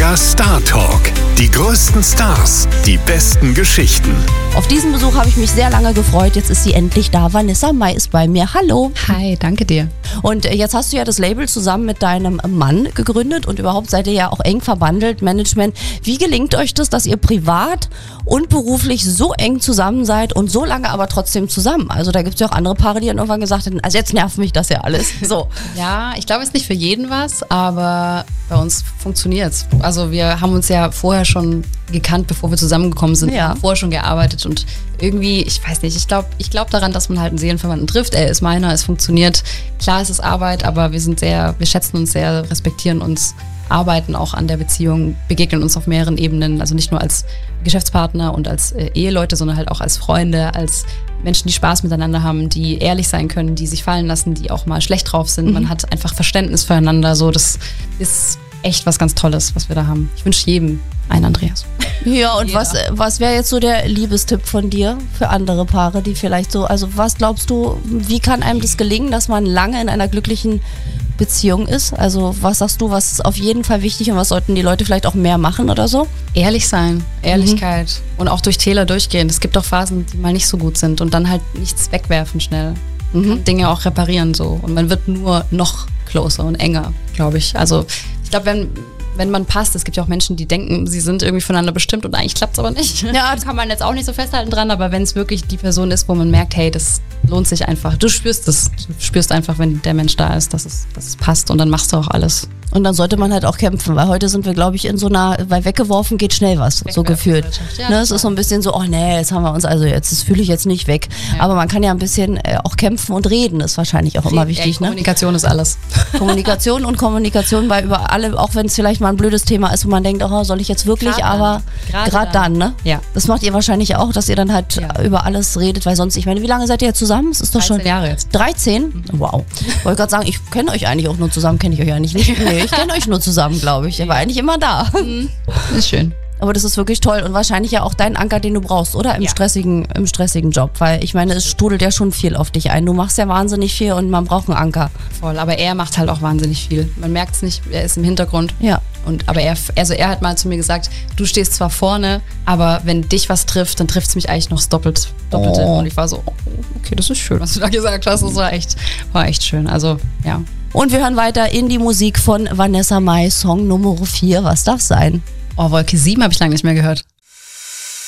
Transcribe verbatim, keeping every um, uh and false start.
Mega Star Talk. Die größten Stars, die besten Geschichten. Auf diesen Besuch habe ich mich sehr lange gefreut. Jetzt ist sie endlich da. Vanessa Mai ist bei mir. Hallo. Hi, danke dir. Und jetzt hast du ja das Label zusammen mit deinem Mann gegründet und überhaupt seid ihr ja auch eng verbandelt, Management. Wie gelingt euch das, dass ihr privat und beruflich so eng zusammen seid und so lange aber trotzdem zusammen? Also da gibt es ja auch andere Paare, die dann irgendwann gesagt hätten, also jetzt nervt mich das ja alles. So. Ja, ich glaube, es ist nicht für jeden was, aber bei uns funktioniert es. Also wir haben uns ja vorher schon gekannt, bevor wir zusammengekommen sind. Ja. Wir haben vorher schon gearbeitet und irgendwie, ich weiß nicht, ich glaube ich glaub daran, dass man halt einen Seelenverwandten trifft. Er ist meiner, es funktioniert. Klar, es ist Arbeit, aber wir sind sehr, wir schätzen uns sehr, respektieren uns, arbeiten auch an der Beziehung, begegnen uns auf mehreren Ebenen, also nicht nur als Geschäftspartner und als äh, Eheleute, sondern halt auch als Freunde, als Menschen, die Spaß miteinander haben, die ehrlich sein können, die sich fallen lassen, die auch mal schlecht drauf sind. Mhm. Man hat einfach Verständnis füreinander, so, das ist echt was ganz Tolles, was wir da haben. Ich wünsche jedem einen Andreas. Ja, und Jeder. was, was wäre jetzt so der Liebestipp von dir für andere Paare, die vielleicht so, also was glaubst du, wie kann einem das gelingen, dass man lange in einer glücklichen Beziehung ist? Also was sagst du, was ist auf jeden Fall wichtig und was sollten die Leute vielleicht auch mehr machen oder so? Ehrlich sein, Ehrlichkeit mhm. und auch durch Täler durchgehen. Es gibt auch Phasen, die mal nicht so gut sind und dann halt nichts wegwerfen schnell. Man mhm. kann Dinge auch reparieren so und man wird nur noch closer und enger, glaube ich. Also ich glaube, wenn wenn man passt, es gibt ja auch Menschen, die denken, sie sind irgendwie voneinander bestimmt und eigentlich klappt es aber nicht. Ja, das kann man jetzt auch nicht so festhalten dran, aber wenn es wirklich die Person ist, wo man merkt, hey, das lohnt sich einfach. Du spürst es, du spürst einfach, wenn der Mensch da ist, dass es, dass es passt und dann machst du auch alles. Und dann sollte man halt auch kämpfen, weil heute sind wir, glaube ich, in so einer, weil weggeworfen geht schnell was, so gefühlt. Ja, ne, es ist so ein bisschen so, oh nee, jetzt haben wir uns, also jetzt, das fühle ich jetzt nicht weg. Ja. Aber man kann ja ein bisschen äh, auch kämpfen und reden, ist wahrscheinlich auch immer wichtig. Ja, Kommunikation ne? ist alles. Kommunikation und Kommunikation bei über alle, auch wenn es vielleicht mal ein blödes Thema ist, wo man denkt, oh, soll ich jetzt wirklich, grad aber gerade dann. dann, ne? Ja. Das macht ihr wahrscheinlich auch, dass ihr dann halt ja. über alles redet, weil sonst, ich meine, wie lange seid ihr jetzt zusammen? Es ist doch schon Jahre jetzt. dreizehn? Mhm. Wow. Ich wollte gerade sagen, ich kenne euch eigentlich auch nur zusammen, kenne ich euch eigentlich nicht. Nee, ich kenne euch nur zusammen, glaube ich. Er war eigentlich immer da. Mhm. Ist schön. Aber das ist wirklich toll und wahrscheinlich ja auch dein Anker, den du brauchst, oder? Im, ja. stressigen, im stressigen Job, weil ich meine, es strudelt ja schon viel auf dich ein. Du machst ja wahnsinnig viel und man braucht einen Anker. Voll, aber er macht halt auch wahnsinnig viel. Man merkt es nicht, er ist im Hintergrund. Ja. Und, aber er, also er hat mal zu mir gesagt, du stehst zwar vorne, aber wenn dich was trifft, dann trifft es mich eigentlich noch doppelt, doppelte. Oh. Und ich war so, oh, okay, das ist schön, was du da gesagt hast. Das war echt, war echt schön. Also, ja. Und wir hören weiter in die Musik von Vanessa Mai, Song Nummer vier. Was darf sein? Oh, Wolke sieben habe ich lange nicht mehr gehört.